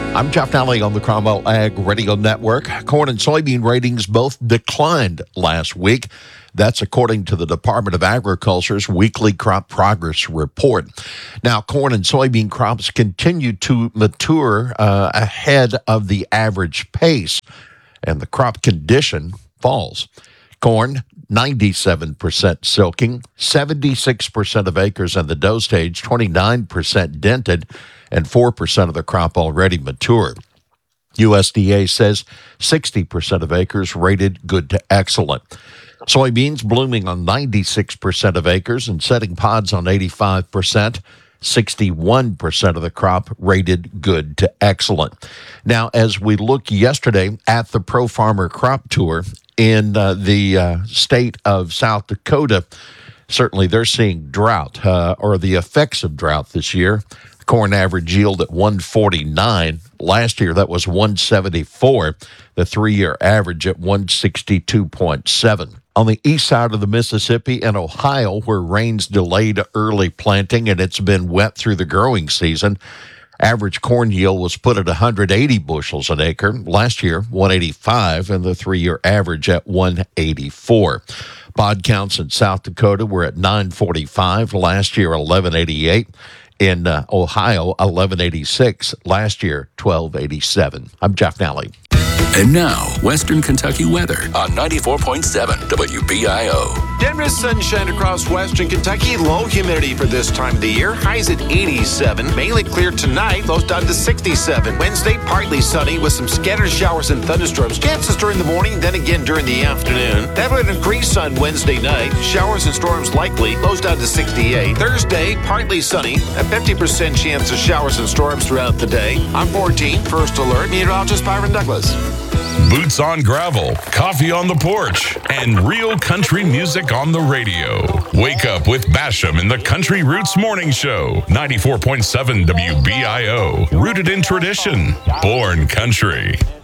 I'm Jeff Nally on the Cromwell Ag Radio Network. Corn and soybean ratings both declined last week. That's according to the Department of Agriculture's weekly crop progress report. Now, corn and soybean crops continue to mature ahead of the average pace, and the crop condition falls. Corn, 97% silking, 76% of acres in the dough stage, 29% dented, and 4% of the crop already mature. USDA says 60% of acres rated good to excellent. Soybeans blooming on 96% of acres and setting pods on 85%. 61% of the crop rated good to excellent. Now, as we looked yesterday at the Pro Farmer Crop Tour in the state of South Dakota, certainly they're seeing drought or the effects of drought this year. Corn average yield at 149. Last year, that was 174. The three-year average at 162.7. On the east side of the Mississippi in Ohio, where rains delayed early planting and it's been wet through the growing season, average corn yield was put at 180 bushels an acre. Last year, 185, and the three-year average at 184. Pod counts in South Dakota were at 945. Last year, 1188. In Ohio, 1186. Last year, 1287. I'm Jeff Nally. And now, Western Kentucky weather on 94.7 WBIO. Generous sunshine across Western Kentucky. Low humidity for this time of the year. Highs at 87. Mainly clear tonight. Lows down to 67. Wednesday, partly sunny with some scattered showers and thunderstorms. Chances during the morning, then again during the afternoon. That would increase on Wednesday night. Showers and storms likely. Lows down to 68. Thursday, partly sunny. A 50% chance of showers and storms throughout the day. On 14, first alert. Meteorologist Byron Douglas. Boots on gravel, coffee on the porch, and real country music on the radio. Wake up with Basham in the Country Roots Morning Show. 94.7 WBIO. Rooted in tradition, born country.